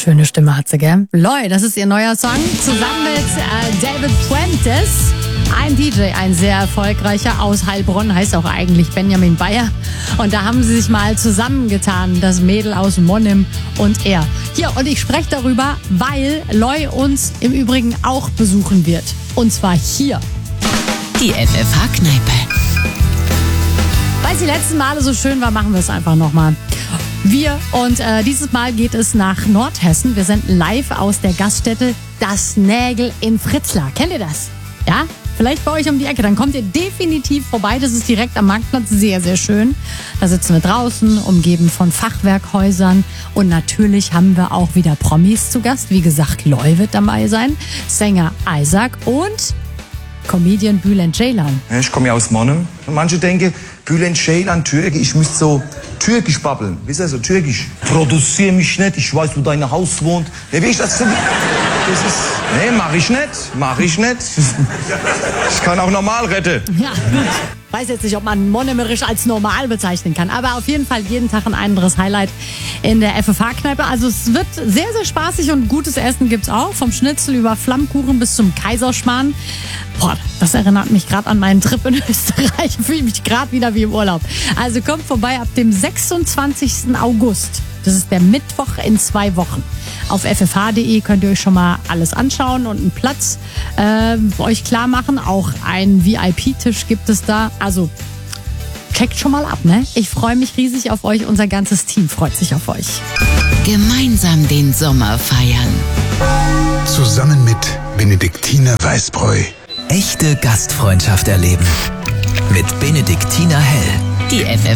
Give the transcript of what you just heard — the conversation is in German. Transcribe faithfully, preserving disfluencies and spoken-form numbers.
Schöne Stimme hat sie, gell? Loy, das ist ihr neuer Song, zusammen mit äh, David Fuentes. Ein D J, ein sehr erfolgreicher aus Heilbronn, heißt auch eigentlich Benjamin Bayer. Und da haben sie sich mal zusammengetan, das Mädel aus Monnim und er. Hier, und ich spreche darüber, weil Loy uns im Übrigen auch besuchen wird. Und zwar hier. Die F F H-Kneipe. Weil es die letzten Male so schön war, machen wir es einfach nochmal. Wir und äh, dieses Mal geht es nach Nordhessen. Wir senden live aus der Gaststätte Das Nägel in Fritzlar. Kennt ihr das? Ja? Vielleicht bei euch um die Ecke. Dann kommt ihr definitiv vorbei. Das ist direkt am Marktplatz. Sehr, sehr schön. Da sitzen wir draußen, umgeben von Fachwerkhäusern. Und natürlich haben wir auch wieder Promis zu Gast. Wie gesagt, Loy wird dabei sein. Sänger Isaac und Comedian Bülent Ceylan. Ich komme ja aus Monnem. Manche denken, Bülent Ceylan, Türkisch, ich müsste so türkisch babbeln. Wisst ihr, so türkisch. Produziere mich nicht, ich weiß, wo dein Haus wohnt. Ja, wie ich das finde, das ist... Nee, mach ich nicht, mach ich nicht. Ich kann auch normal retten. Ja, gut. Weiß jetzt nicht, ob man Monnemmerisch als normal bezeichnen kann. Aber auf jeden Fall jeden Tag ein anderes Highlight in der F F H-Kneipe. Also es wird sehr, sehr spaßig und gutes Essen gibt's auch. Vom Schnitzel über Flammkuchen bis zum Kaiserschmarrn. Boah, das erinnert mich gerade an meinen Trip in Österreich. Fühle mich gerade wieder wie im Urlaub. Also kommt vorbei ab dem sechsundzwanzigsten August. Das ist der Mittwoch in zwei Wochen. Auf f f h punkt d e könnt ihr euch schon mal alles anschauen und einen Platz äh, euch klar machen. Auch einen V I P-Tisch gibt es da. Also checkt schon mal ab, ne? Ich freue mich riesig auf euch. Unser ganzes Team freut sich auf euch. Gemeinsam den Sommer feiern. Zusammen mit Benediktiner Weißbräu. Echte Gastfreundschaft erleben. Mit Benediktiner Hell. Die F F